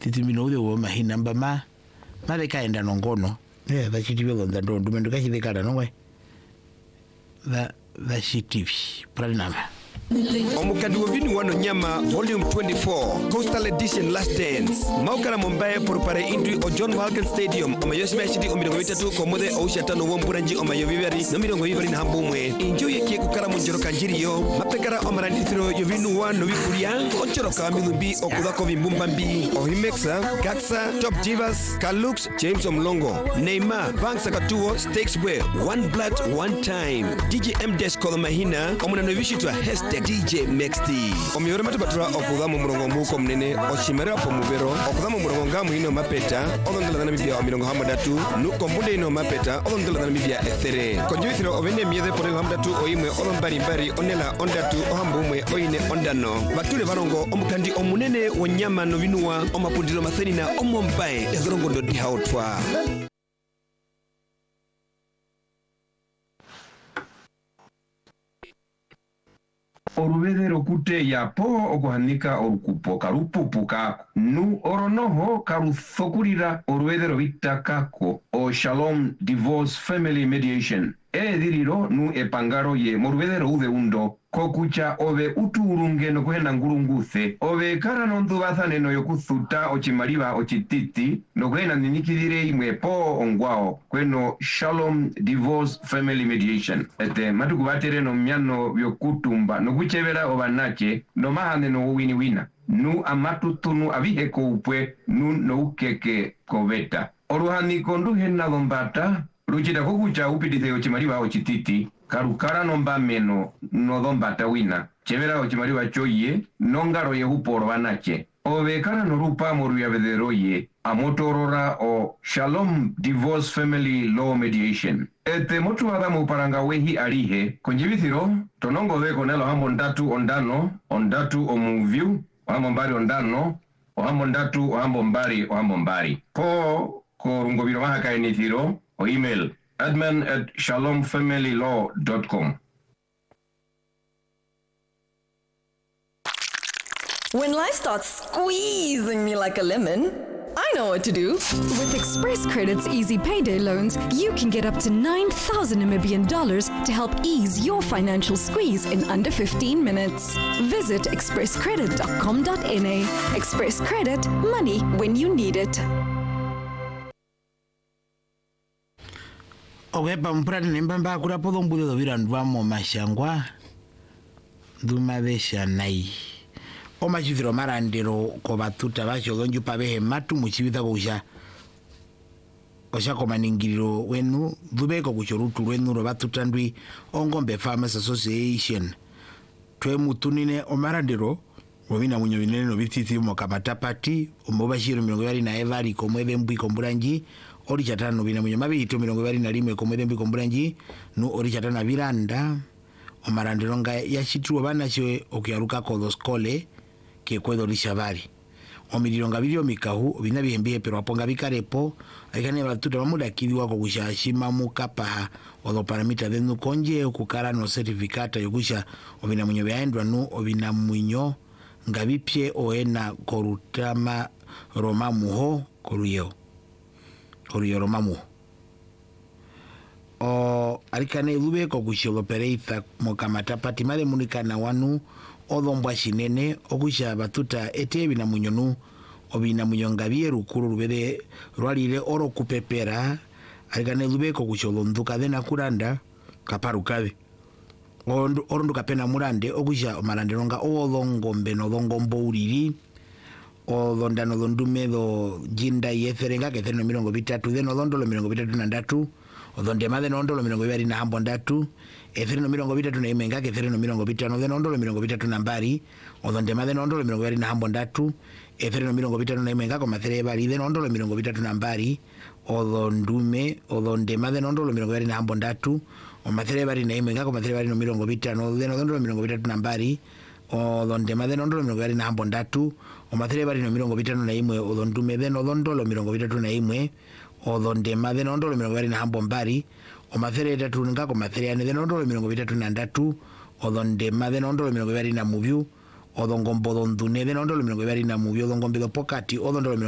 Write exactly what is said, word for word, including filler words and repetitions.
titimino ude wo mahina mbama mare kaenda nongono yeah that T V on the door dumendo kachidekala nongwe that that T V pranama Omukadu winu wano nyama volume twenty-four Coastal Edition Last Dance Maukara Mumbai porupare indri o John Walken Stadium Oma yosime ashidi omirongo mitatu komode oushatano womburanji oma yoviveri no mirongo viveri na hambumwe Enjoy ye kukara munjoro kanjiriyo Mapekara omarandithiro yovinu wano wikuria Onchoroka milumbi okudako vimbumbi Ohimexa, Gaxa, Top Divas, Kalux, James Omlongo Neymar, Bank Sakatuo, Stakesway One Blood, One Time D J M Desko Mahina Omuna novishitwa Hashtag D J Mexti Omiore matubatura okudhamu murongo mbuko mnene Oshimere opo mubero Okudhamu murongo ngamu ino mapeta Odondela na Namibia omirongo hamadatu Nuko mbunde ino mapeta Odondela na Namibia ethere Konjuithiro ovene miethe pore hamadatu Oimwe olombari mbari Onela ondatu ohambumwe Oine ondano Batule varongo omukandi omunene Wanyama novinua Omapundilo matheni na omombae Ezorongo ndo dihaotwa Orubedero kute ya po okuhanika orukupo karupupu kako nu oronoho karuthokurira orubedero vitakako o Shalom Divorce Family Mediation ediriro nu epangaro ye morubedero ude undo kokucha ove uturunge no kuhena ngurunguthe ove kara nondu bathane no yokuthuta ochimariba ochititi no kuhena ninikidire imwe po ongwao kweno Shalom Divorce Family Mediation ete matuku batere no myano byokutumba no kuchebera obanache no mahane no wini wina nu amatutunu abiheko upwe nu no ukeke kobeta oruhani kondu hena lombata Ruchita kokucha upidithe ochimariba ochititi karukara nomba meno no dombata wina chevera ochimariba choye nongaro ye uporo banache ovekara no rupa moruya bederoye amotorora o Shalom Divorce Family Law Mediation ete motu adamu paranga wehi arihe konjibithiro tonongo veko nelo hambo ndatu ondano ondatu omuviu ohambo mbari ondano ohambo ndatu ohambo mbari ohambo mbari po korungo biro mahaka enithiro or email admin at shalom family law dot com. When life starts squeezing me like a lemon, I know what to do. With Express Credit's easy payday loans, you can get up to nine thousand Namibian dollars to help ease your financial squeeze in under fifteen minutes. Visit express credit dot com dot n a. Express Credit, money when you need it. Ogepa mpurati nembamba kura podo mbudo do virandu amo mashangwa Duma besha nai Oma chithiro marandero ko batuta bacho donju pabehe matu muchibita kusha Osha koma ningiriro wenu Dubeko kuchorutu wenu ro batuta ndwi Ongombe Farmers Association Twe mutunine omarandero Wabina munyo vinene no bititi umo kamatapati Umobashiro milongo yari na evari komwede mbui komburanji Ori chatano bina munyo mabi ito milongo yari na limwe komwede mbui komburanji Nu ori chatana viranda Omarandero nga yashitu wabana shwe Okiaruka kodo skole Ke kwedo lishabari Omirironga video mikahu Obina bihembihe pero waponga bikarepo Aikane batuta mamuda kidi wako kusha Shima mukapaha Odo paramita denu konje Okukara no certificata yokusha Obina munyo beaendwa nu Obina munyo Ngabipye oena korutama romamuho Koruyeo Koruyeo romamuho O Arikane ilube kokushilo pereitha Mokamatapati made munikana wanu Odombwa shinene Okusha batuta etebi na munyonu Obina munyongabie rukuru rubede Rwalile oro kupepera Arikane ilube kokushilo nduka Dena kuranda Kaparukabe Orondu kapena murande Okusha omaranderonga Odongo mbeno odongo mbouriri Odondano dondume do Jinda yetherenga Kethere no mirongo bitatu Deno odondo lo mirongo bitatu na ndatu Odondema deno ondo lo mirongo bibari na hambo ndatu Ethere no mirongo bitatu na imenga Kethere no mirongo bitano Deno ondo lo mirongo bitatu na mbari Odondema deno ondo lo mirongo bibari na hambo ndatu Ethere no mirongo bitatu na imenga Komathere ebari Deno ondo lo mirongo bitatu na mbari Odondume Odondema deno ondo lo mirongo bibari na hambo ndatu Omathere bari na imenga Komathere bari no mirongo bitano Deno ondo lo mirongo bitatu na mbari Odondema deno ondo lo mirongo bibari na hambo ndatu Omathere bari no mirongo bitano na imwe Odondume deno ondo lo mirongo bitatu na imwe Odondema deno ondo lo mirongo bibari na hambo mbari Omathere etatu nga Komathere ane deno ondo lo mirongo bitatu na ndatu Odondema deno ondo lo mirongo bibari na mubyu Odongombo dondune deno ondo lo mirongo bibari na mubyu Odongombe do pokati Odondo lo